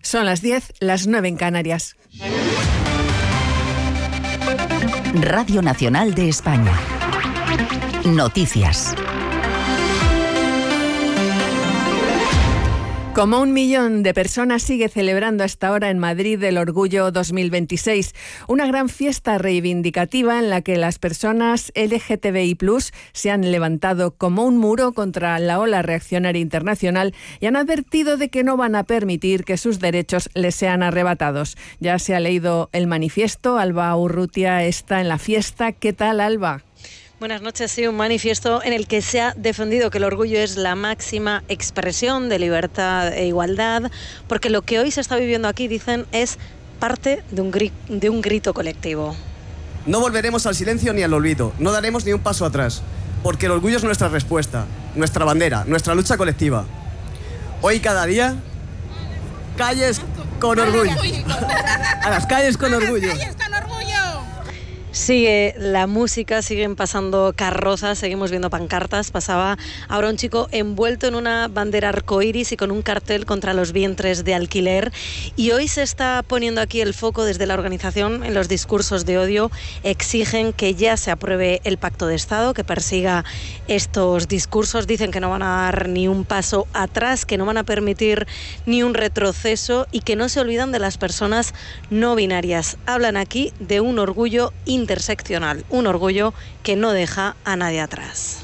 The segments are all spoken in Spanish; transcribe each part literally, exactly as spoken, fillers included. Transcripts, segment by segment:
Son las diez, las nueve en Canarias. Radio Nacional de España. Noticias. Como un millón de personas sigue celebrando hasta ahora en Madrid el Orgullo dos mil veintiséis, una gran fiesta reivindicativa en la que las personas L G T B I plus, se han levantado como un muro contra la ola reaccionaria internacional y han advertido de que no van a permitir que sus derechos les sean arrebatados. Ya se ha leído el manifiesto, Alba Urrutia está en la fiesta. ¿Qué tal, Alba? Buenas noches. Sí, un manifiesto en el que se ha defendido que el orgullo es la máxima expresión de libertad e igualdad, porque lo que hoy se está viviendo aquí, dicen, es parte de un, gri- de un grito colectivo. No volveremos al silencio ni al olvido, no daremos ni un paso atrás, porque el orgullo es nuestra respuesta, nuestra bandera, nuestra lucha colectiva. Hoy y cada día, calles con orgullo. A las calles con orgullo. Sigue la música, siguen pasando carrozas, seguimos viendo pancartas. Pasaba ahora un chico envuelto en una bandera arcoíris y con un cartel contra los vientres de alquiler. Y hoy se está poniendo aquí el foco desde la organización en los discursos de odio. Exigen que ya se apruebe el pacto de Estado, que persiga estos discursos. Dicen que no van a dar ni un paso atrás, que no van a permitir ni un retroceso y que no se olvidan de las personas no binarias. Hablan aquí de un orgullo interseccional, un orgullo que no deja a nadie atrás.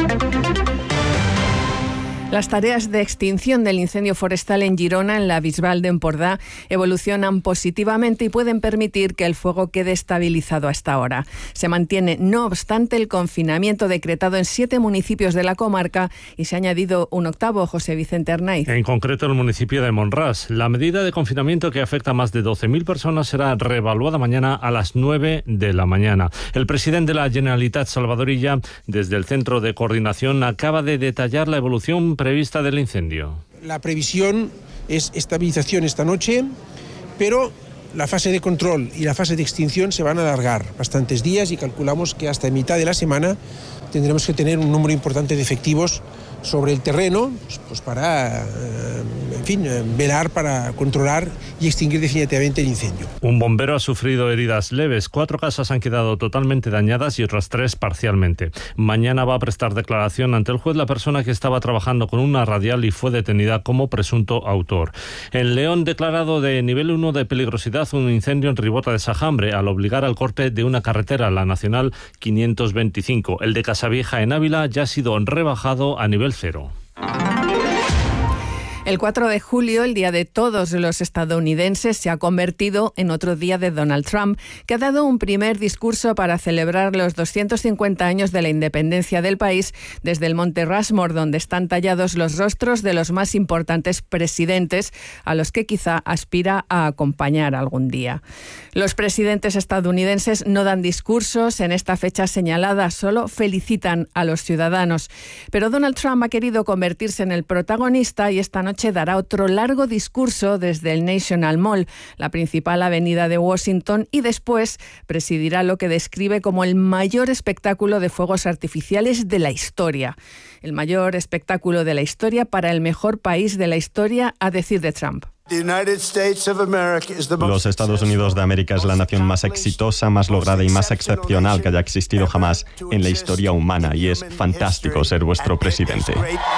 Las tareas de extinción del incendio forestal en Girona, en la Bisbal de Empordà, evolucionan positivamente y pueden permitir que el fuego quede estabilizado hasta ahora. Se mantiene, no obstante, el confinamiento decretado en siete municipios de la comarca y se ha añadido un octavo, José Vicente Arnaiz. En concreto, el municipio de Monràs. La medida de confinamiento, que afecta a más de doce mil personas, será reevaluada mañana a las nueve de la mañana. El presidente de la Generalitat, Salvador Illa, desde el Centro de Coordinación, acaba de detallar la evolución prevista del incendio. La previsión es estabilización esta noche, pero la fase de control y la fase de extinción se van a alargar bastantes días y calculamos que hasta mitad de la semana tendremos que tener un número importante de efectivos sobre el terreno, pues para, en fin, velar para controlar y extinguir definitivamente el incendio. Un bombero ha sufrido heridas leves, cuatro casas han quedado totalmente dañadas y otras tres parcialmente. Mañana va a prestar declaración ante el juez la persona que estaba trabajando con una radial y fue detenida como presunto autor. En León, declarado de nivel uno de peligrosidad un incendio en Ribota de Sajambre al obligar al corte de una carretera, la Nacional quinientos veinticinco. El de Casavieja en Ávila ya ha sido rebajado a nivel cero. El cuatro de julio, el día de todos los estadounidenses, se ha convertido en otro día de Donald Trump, que ha dado un primer discurso para celebrar los doscientos cincuenta años de la independencia del país desde el Monte Rushmore, donde están tallados los rostros de los más importantes presidentes a los que quizá aspira a acompañar algún día. Los presidentes estadounidenses no dan discursos en esta fecha señalada, solo felicitan a los ciudadanos. Pero Donald Trump ha querido convertirse en el protagonista y esta noche dará otro largo discurso desde el National Mall, la principal avenida de Washington, y después presidirá lo que describe como el mayor espectáculo de fuegos artificiales de la historia. El mayor espectáculo de la historia para el mejor país de la historia, a decir de Trump. Los Estados Unidos de América es la nación más exitosa, más lograda y más excepcional que haya existido jamás en la historia humana, y es fantástico ser vuestro presidente.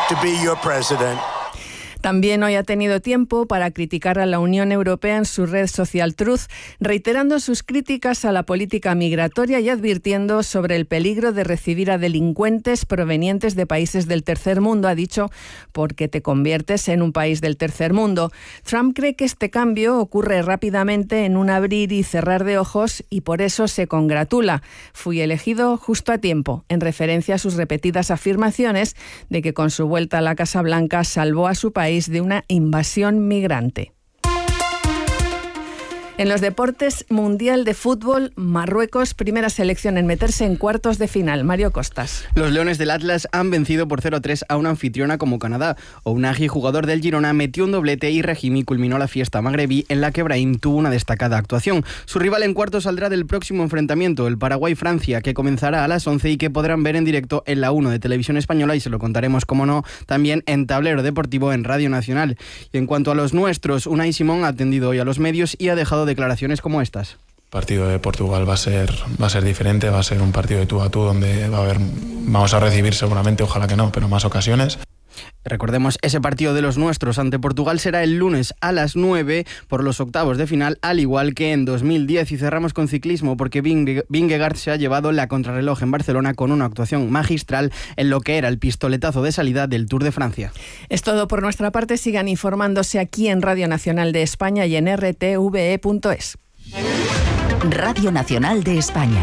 También hoy ha tenido tiempo para criticar a la Unión Europea en su red social Truth, reiterando sus críticas a la política migratoria y advirtiendo sobre el peligro de recibir a delincuentes provenientes de países del tercer mundo, ha dicho, porque te conviertes en un país del tercer mundo. Trump cree que este cambio ocurre rápidamente en un abrir y cerrar de ojos y por eso se congratula. Fui elegido justo a tiempo, en referencia a sus repetidas afirmaciones de que con su vuelta a la Casa Blanca salvó a su país de una invasión migrante. En los deportes, Mundial de Fútbol, Marruecos, primera selección en meterse en cuartos de final. Mario Costas. Los Leones del Atlas han vencido por cero a tres a una anfitriona como Canadá. Ounahi, jugador del Girona, metió un doblete y Rahimi culminó la fiesta magrebí en la que Brahim tuvo una destacada actuación. Su rival en cuartos saldrá del próximo enfrentamiento, el Paraguay-Francia, que comenzará a las once y que podrán ver en directo en la uno de Televisión Española, y se lo contaremos, como no, también en Tablero Deportivo en Radio Nacional. Y en cuanto a los nuestros, Unai Simón ha atendido hoy a los medios y ha dejado declaraciones como estas. El partido de Portugal va a ser va a ser diferente, va a ser un partido de tú a tú donde va a haber, vamos a recibir seguramente, ojalá que no, pero más ocasiones. Recordemos, ese partido de los nuestros ante Portugal será el lunes a las nueve por los octavos de final, al igual que en dos mil diez. Y cerramos con ciclismo porque Vingegaard se ha llevado la contrarreloj en Barcelona con una actuación magistral en lo que era el pistoletazo de salida del Tour de Francia. Es todo por nuestra parte. Sigan informándose aquí en Radio Nacional de España y en r t v e punto es. Radio Nacional de España.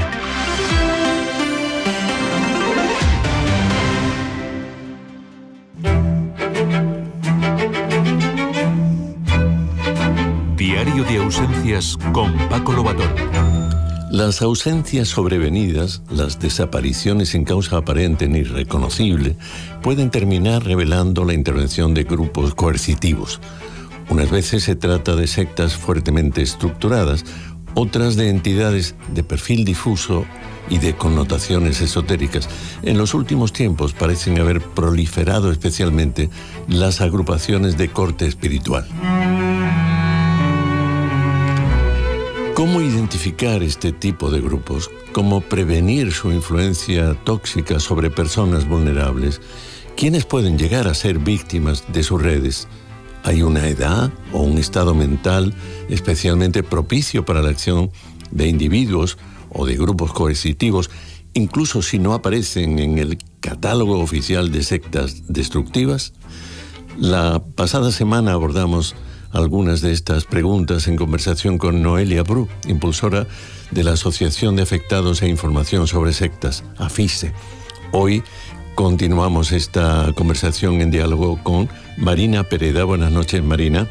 Diario de ausencias con Paco Lobatón. Las ausencias sobrevenidas, las desapariciones sin causa aparente ni reconocible, pueden terminar revelando la intervención de grupos coercitivos. Unas veces se trata de sectas fuertemente estructuradas, otras de entidades de perfil difuso y de connotaciones esotéricas. En los últimos tiempos parecen haber proliferado especialmente las agrupaciones de corte espiritual. ¿Cómo identificar este tipo de grupos? ¿Cómo prevenir su influencia tóxica sobre personas vulnerables? ¿Quiénes pueden llegar a ser víctimas de sus redes? ¿Hay una edad o un estado mental especialmente propicio para la acción de individuos o de grupos coercitivos, incluso si no aparecen en el catálogo oficial de sectas destructivas? La pasada semana abordamos algunas de estas preguntas en conversación con Noelia Bru, impulsora de la Asociación de Afectados e Información sobre Sectas, AFISE. Hoy continuamos esta conversación en diálogo con Marina Pereda. Buenas noches, Marina.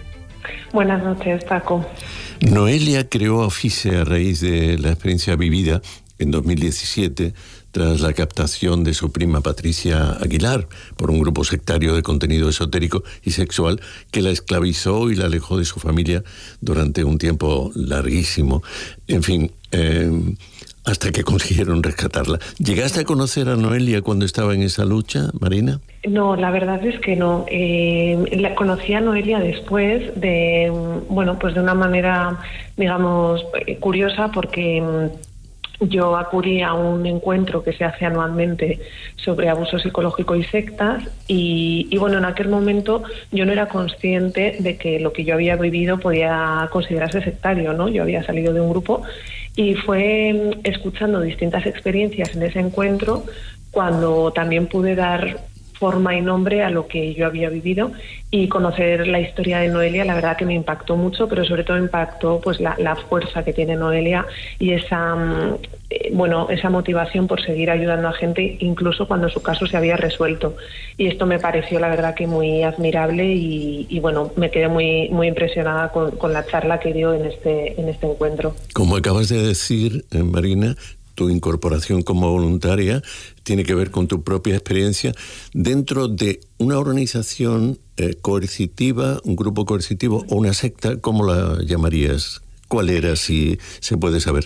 Buenas noches, Paco. Noelia creó AFISE a raíz de la experiencia vivida en dos mil diecisiete tras la captación de su prima Patricia Aguilar por un grupo sectario de contenido esotérico y sexual que la esclavizó y la alejó de su familia durante un tiempo larguísimo. En fin, eh, hasta que consiguieron rescatarla. ¿Llegaste a conocer a Noelia cuando estaba en esa lucha, Marina? No, la verdad es que no. Eh, la conocí a Noelia después de, bueno, pues de una manera, digamos, curiosa, porque yo acudí a un encuentro que se hace anualmente sobre abuso psicológico y sectas y, y bueno, en aquel momento yo no era consciente de que lo que yo había vivido podía considerarse sectario, ¿no? Yo había salido de un grupo y fue escuchando distintas experiencias en ese encuentro cuando también pude dar forma y nombre a lo que yo había vivido, y conocer la historia de Noelia la verdad que me impactó mucho, pero sobre todo impactó pues la, la fuerza que tiene Noelia y esa eh, bueno esa motivación por seguir ayudando a gente incluso cuando su caso se había resuelto, y esto me pareció la verdad que muy admirable y, y bueno, me quedé muy muy impresionada con, con la charla que dio en este en este encuentro. Como acabas de decir, eh, Marina, tu incorporación como voluntaria tiene que ver con tu propia experiencia dentro de una organización eh, coercitiva, un grupo coercitivo o una secta. ¿Cómo la llamarías? ¿Cuál era, si se puede saber?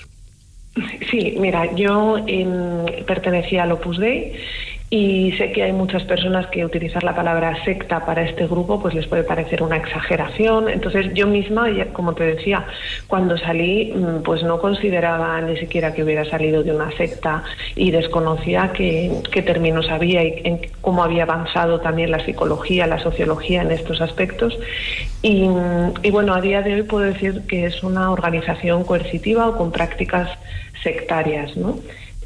Sí, mira, yo eh, pertenecía al Opus Dei y sé que hay muchas personas que utilizar la palabra secta para este grupo pues les puede parecer una exageración. Entonces yo misma, como te decía, cuando salí pues no consideraba ni siquiera que hubiera salido de una secta y desconocía qué, qué términos había y en cómo había avanzado también la psicología, la sociología en estos aspectos. Y, y bueno, a día de hoy puedo decir que es una organización coercitiva o con prácticas sectarias, ¿no?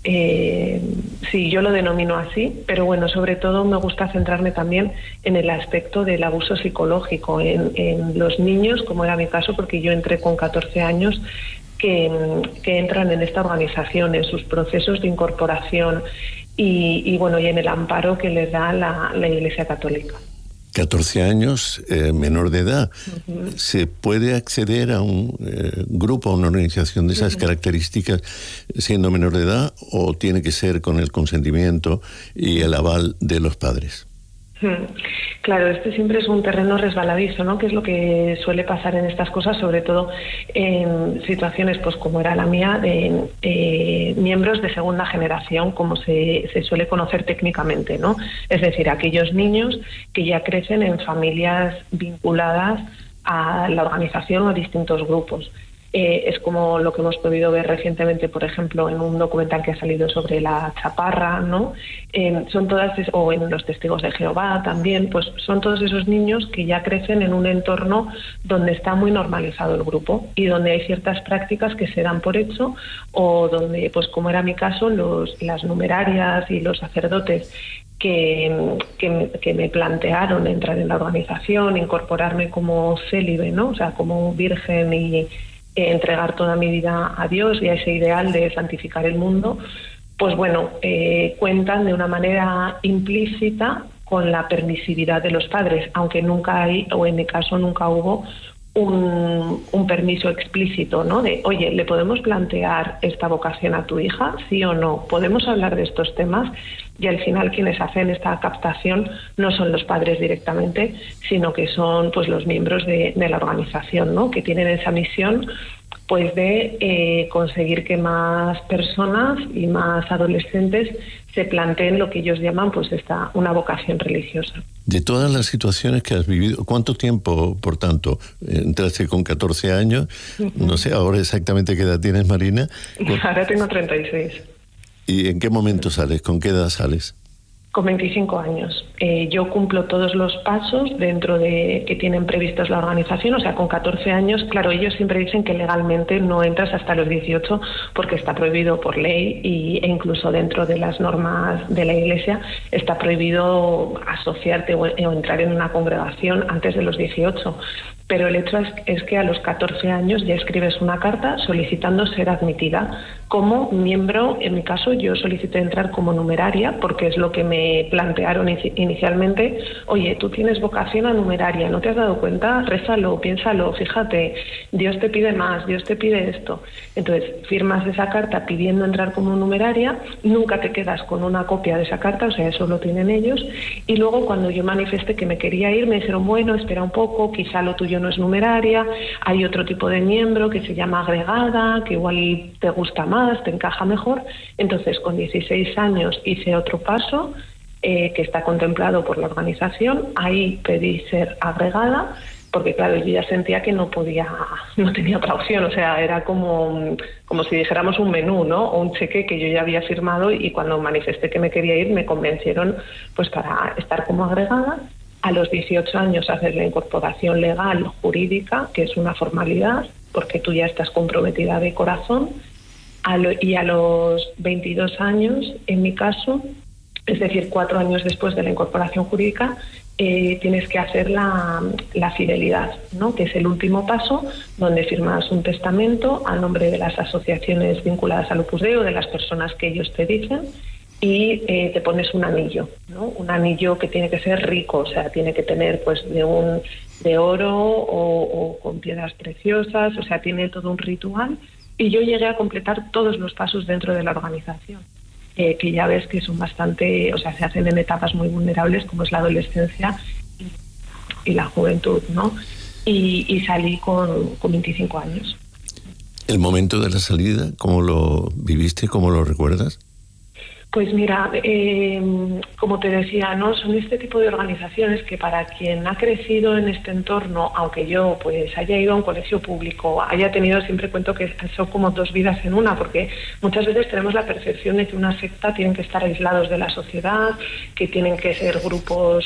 Eh, sí, yo lo denomino así, pero bueno, sobre todo me gusta centrarme también en el aspecto del abuso psicológico en, en los niños, como era mi caso, porque yo entré con catorce años, que, que entran en esta organización, en sus procesos de incorporación y, y bueno, y en el amparo que les da la, la Iglesia Católica. catorce años, eh, menor de edad. Uh-huh. ¿Se puede acceder a un eh, grupo, a una organización de esas uh-huh. características siendo menor de edad, o tiene que ser con el consentimiento y el aval de los padres? Claro, este siempre es un terreno resbaladizo, ¿no? Que es lo que suele pasar en estas cosas, sobre todo en situaciones, pues como era la mía, de eh, miembros de segunda generación, como se, se suele conocer técnicamente, ¿no? Es decir, aquellos niños que ya crecen en familias vinculadas a la organización o a distintos grupos. Eh, es como lo que hemos podido ver recientemente, por ejemplo, en un documental que ha salido sobre la chaparra, ¿no? Eh, son todas, o en los testigos de Jehová también, pues son todos esos niños que ya crecen en un entorno donde está muy normalizado el grupo y donde hay ciertas prácticas que se dan por hecho, o donde, pues como era mi caso, los, las numerarias y los sacerdotes Que, que, que me plantearon entrar en la organización, incorporarme como célibe, ¿no? O sea, como virgen, y eh, entregar toda mi vida a Dios y a ese ideal de santificar el mundo, pues bueno, eh, cuentan de una manera implícita con la permisividad de los padres, aunque nunca hay, o en mi caso nunca hubo, un, un permiso explícito, ¿no? De, oye, ¿le podemos plantear esta vocación a tu hija? ¿Sí o no? ¿Podemos hablar de estos temas? Y al final quienes hacen esta captación no son los padres directamente, sino que son pues los miembros de, de la organización, ¿no? Que tienen esa misión pues de eh, conseguir que más personas y más adolescentes se planteen lo que ellos llaman pues esta una vocación religiosa. De todas las situaciones que has vivido, ¿cuánto tiempo, por tanto, entraste con catorce años? Uh-huh. No sé ahora exactamente qué edad tienes, Marina. Ahora tengo treinta y seis. ¿Y en qué momento sales? ¿Con qué edad sales? Con veinticinco años. Eh, yo cumplo todos los pasos dentro de que tienen previstos la organización, o sea, con catorce años, claro, ellos siempre dicen que legalmente no entras hasta los dieciocho porque está prohibido por ley, y, e incluso dentro de las normas de la Iglesia está prohibido asociarte o, o entrar en una congregación antes de los dieciocho. Pero el hecho es, es que a los catorce años ya escribes una carta solicitando ser admitida como miembro. En mi caso, yo solicité entrar como numeraria porque es lo que me plantearon inicialmente. Oye, tú tienes vocación a numeraria, ¿no te has dado cuenta? Rézalo, piénsalo, fíjate, Dios te pide más, Dios te pide esto. Entonces, firmas esa carta pidiendo entrar como numeraria, nunca te quedas con una copia de esa carta, o sea, eso lo tienen ellos. Y luego, cuando yo manifesté que me quería ir, me dijeron, bueno, espera un poco, quizá lo tuyo no es numeraria, hay otro tipo de miembro que se llama agregada, que igual te gusta más, te encaja mejor. Entonces, con dieciséis años hice otro paso eh, que está contemplado por la organización. Ahí pedí ser agregada, porque claro, yo ya sentía que no podía, no tenía otra opción, o sea, era como, como si dijéramos un menú, ¿no? O un cheque que yo ya había firmado, y cuando manifesté que me quería ir, me convencieron pues para estar como agregada. A los dieciocho años hacer la incorporación legal jurídica, que es una formalidad, porque tú ya estás comprometida de corazón. A lo, y a los veintidós años, en mi caso, es decir, cuatro años después de la incorporación jurídica, eh, tienes que hacer la, la fidelidad, ¿no? Que es el último paso, donde firmas un testamento a nombre de las asociaciones vinculadas al Opus Dei o de las personas que ellos te dicen, y eh, te pones un anillo, ¿no? Un anillo que tiene que ser rico, o sea, tiene que tener pues de un de oro o, o con piedras preciosas, o sea, tiene todo un ritual. Y yo llegué a completar todos los pasos dentro de la organización, eh, que ya ves que son bastante, o sea, se hacen en etapas muy vulnerables, como es la adolescencia y, y la juventud, ¿no? Y, y salí con, con veinticinco años. ¿El momento de la salida, cómo lo viviste, cómo lo recuerdas? Pues mira, eh, como te decía, ¿no? Son este tipo de organizaciones que para quien ha crecido en este entorno, aunque yo pues haya ido a un colegio público, haya tenido, siempre cuento que son como dos vidas en una, porque muchas veces tenemos la percepción de que una secta tienen que estar aislados de la sociedad, que tienen que ser grupos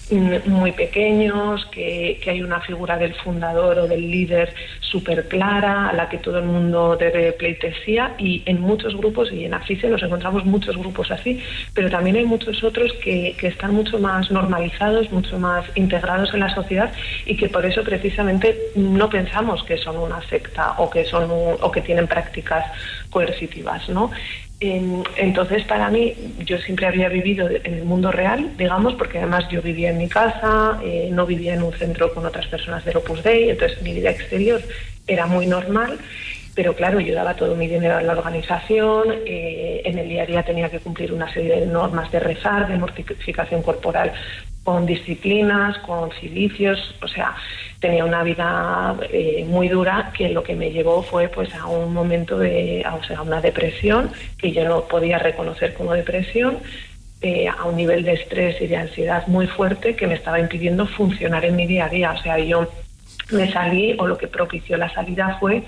muy pequeños, que, que hay una figura del fundador o del líder súper clara, a la que todo el mundo debe pleitesía, y en muchos grupos, y en AFISE nos encontramos muchos grupos grupos así, pero también hay muchos otros que, que están mucho más normalizados, mucho más integrados en la sociedad y que por eso precisamente no pensamos que son una secta o que son un, o que tienen prácticas coercitivas, ¿no? Entonces, para mí, yo siempre había vivido en el mundo real, digamos, porque además yo vivía en mi casa, eh, no vivía en un centro con otras personas del Opus Dei, entonces mi vida exterior era muy normal, pero claro, yo daba todo mi dinero a la organización, eh, en el día a día tenía que cumplir una serie de normas de rezar, de mortificación corporal, con disciplinas, con cilicios, o sea, tenía una vida eh, muy dura que lo que me llevó fue pues a un momento de, a, o sea, a una depresión que yo no podía reconocer como depresión, eh, a un nivel de estrés y de ansiedad muy fuerte que me estaba impidiendo funcionar en mi día a día. O sea, yo me salí, o lo que propició la salida fue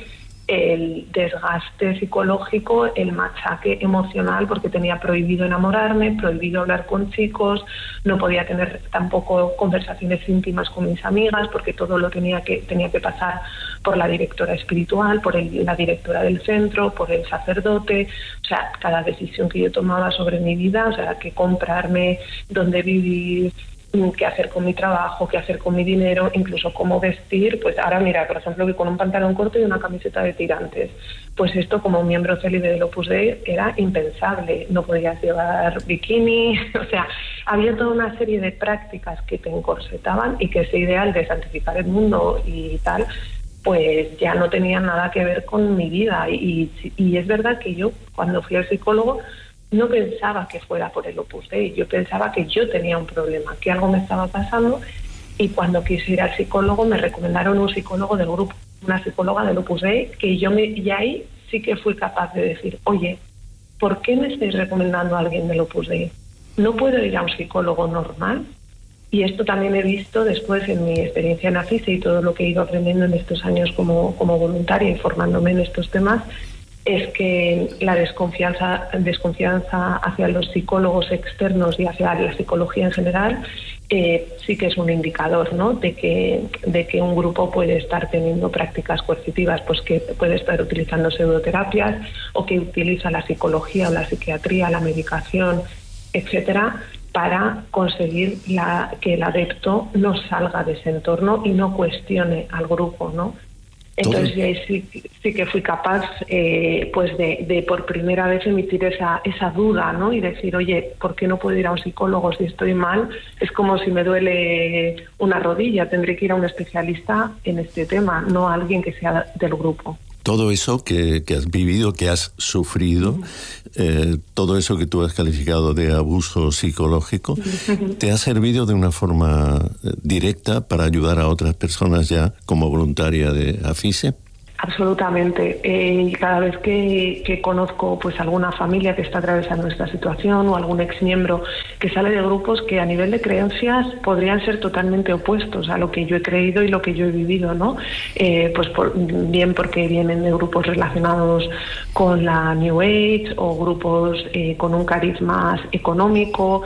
el desgaste psicológico, el machaque emocional, porque tenía prohibido enamorarme, prohibido hablar con chicos, no podía tener tampoco conversaciones íntimas con mis amigas, porque todo lo tenía que tenía que pasar por la directora espiritual, por el, la directora del centro, por el sacerdote. O sea, cada decisión que yo tomaba sobre mi vida, o sea, que comprarme, dónde vivir, qué hacer con mi trabajo, qué hacer con mi dinero, incluso cómo vestir. Pues ahora mira, por ejemplo, que con un pantalón corto y una camiseta de tirantes, pues esto como miembro célibe del Opus Dei era impensable, no podías llevar bikini, o sea, había toda una serie de prácticas que te encorsetaban y que ese ideal de santificar el mundo y tal, pues ya no tenía nada que ver con mi vida. Y, y es verdad que yo, cuando fui al psicólogo, no pensaba que fuera por el Opus Dei, yo pensaba que yo tenía un problema, que algo me estaba pasando, y cuando quise ir al psicólogo me recomendaron un psicólogo del grupo, una psicóloga del Opus Dei, que yo me, y ahí sí que fui capaz de decir, oye, ¿por qué me estáis recomendando a alguien del Opus Dei? ¿No puedo ir a un psicólogo normal? Y esto también he visto después en mi experiencia en AFISE y todo lo que he ido aprendiendo en estos años como, como voluntaria y formándome en estos temas, es que la desconfianza, desconfianza hacia los psicólogos externos y hacia la psicología en general eh, sí que es un indicador, ¿no?, de que, de que un grupo puede estar teniendo prácticas coercitivas, pues que puede estar utilizando pseudoterapias o que utiliza la psicología o la psiquiatría, la medicación, etcétera, para conseguir la, que el adepto no salga de ese entorno y no cuestione al grupo, ¿no? Entonces ahí sí, sí que fui capaz eh, pues de, de por primera vez emitir esa, esa duda, ¿no? Y decir, oye, ¿por qué no puedo ir a un psicólogo si estoy mal? Es como si me duele una rodilla, tendré que ir a un especialista en este tema, no a alguien que sea del grupo. Todo eso que, que has vivido, que has sufrido, eh, todo eso que tú has calificado de abuso psicológico, ¿te ha servido de una forma directa para ayudar a otras personas ya como voluntaria de AFISE? Absolutamente. Eh, cada vez que, que conozco pues alguna familia que está atravesando esta situación o algún exmiembro que sale de grupos que a nivel de creencias podrían ser totalmente opuestos a lo que yo he creído y lo que yo he vivido, ¿no? Eh, pues por, bien porque vienen de grupos relacionados con la New Age o grupos eh, con un cariz más económico,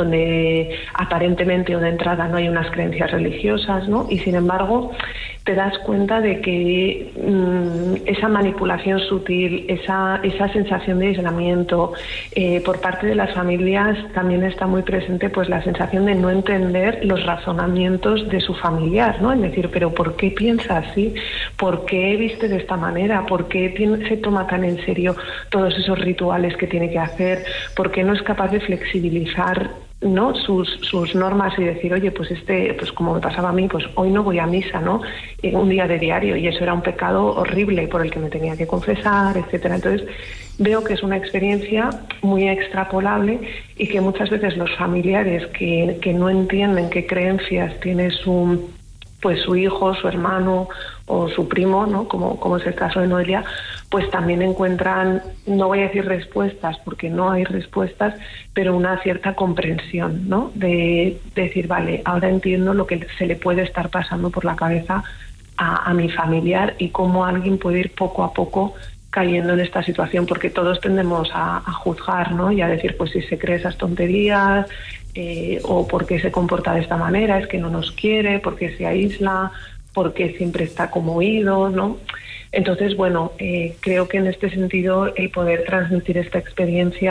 donde aparentemente o de entrada no hay unas creencias religiosas, ¿no? Y sin embargo te das cuenta de que mmm, esa manipulación sutil, esa, esa sensación de aislamiento eh, por parte de las familias, también está muy presente pues la sensación de no entender los razonamientos de su familiar, ¿no? Es decir, pero ¿por qué piensa así? ¿Por qué viste de esta manera? ¿Por qué tiene, se toma tan en serio todos esos rituales que tiene que hacer? ¿Por qué no es capaz de flexibilizar, ¿no?, sus, sus normas y decir, oye, pues este, pues como me pasaba a mí, pues hoy no voy a misa, ¿no?, un día de diario, y eso era un pecado horrible por el que me tenía que confesar, etcétera. Entonces veo que es una experiencia muy extrapolable y que muchas veces los familiares que, que no entienden qué creencias tiene su pues su hijo, su hermano o su primo, ¿no?, como, como es el caso de Noelia, pues también encuentran, no voy a decir respuestas, porque no hay respuestas, pero una cierta comprensión, ¿no?, de, de decir, vale, ahora entiendo lo que se le puede estar pasando por la cabeza a, a mi familiar y cómo alguien puede ir poco a poco cayendo en esta situación, porque todos tendemos a, a juzgar, ¿no?, y a decir, pues si se cree esas tonterías, eh, o por qué se comporta de esta manera, es que no nos quiere, por qué se aísla, por qué siempre está como oído, ¿no? Entonces, bueno, eh, creo que en este sentido el poder transmitir esta experiencia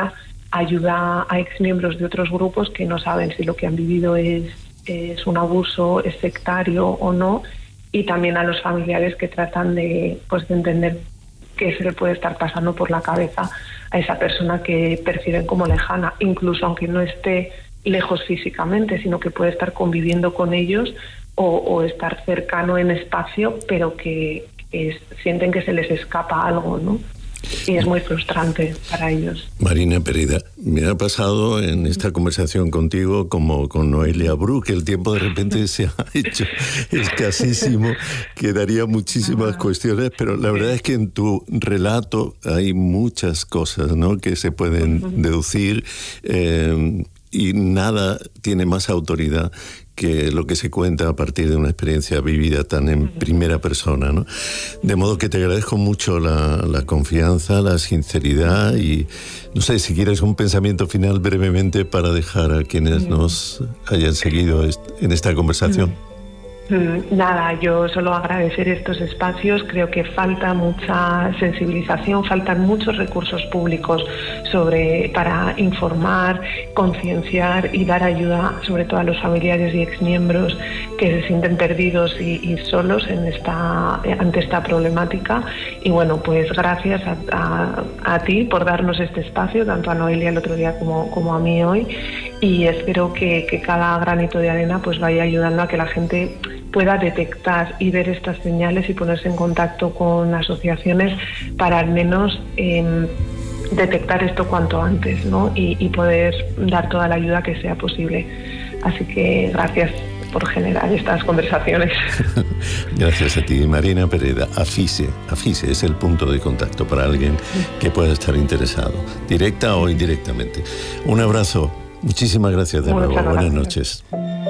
ayuda a exmiembros de otros grupos que no saben si lo que han vivido es, es un abuso, es sectario o no, y también a los familiares que tratan de, pues, de entender qué se le puede estar pasando por la cabeza a esa persona que perciben como lejana, incluso aunque no esté lejos físicamente, sino que puede estar conviviendo con ellos o, o estar cercano en espacio, pero que es, sienten que se les escapa algo, ¿no? Y es muy frustrante para ellos. Marina Pereda, me ha pasado en esta conversación contigo como con Noelia Bru, que el tiempo de repente se ha hecho escasísimo, quedaría muchísimas cuestiones, pero la verdad es que en tu relato hay muchas cosas, ¿no?, que se pueden deducir, eh, y nada tiene más autoridad que lo que se cuenta a partir de una experiencia vivida tan en primera persona, ¿no? De modo que te agradezco mucho la, la confianza, la sinceridad y, no sé, si quieres un pensamiento final brevemente para dejar a quienes nos hayan seguido en esta conversación. Nada, yo solo agradecer estos espacios. Creo que falta mucha sensibilización, faltan muchos recursos públicos sobre para informar, concienciar y dar ayuda, sobre todo a los familiares y exmiembros que se sienten perdidos y, y solos en esta, ante esta problemática. Y bueno, pues gracias a, a, a ti por darnos este espacio, tanto a Noelia el otro día como, como a mí hoy. Y espero que, que cada granito de arena pues vaya ayudando a que la gente pueda detectar y ver estas señales y ponerse en contacto con asociaciones para al menos eh, detectar esto cuanto antes, ¿no? Y, y poder dar toda la ayuda que sea posible. Así que gracias por generar estas conversaciones. Gracias a ti, Marina Pereda. AFISE, AFISE es el punto de contacto para alguien que pueda estar interesado, directa o indirectamente. Un abrazo. Muchísimas gracias de nuevo. Buenas noches.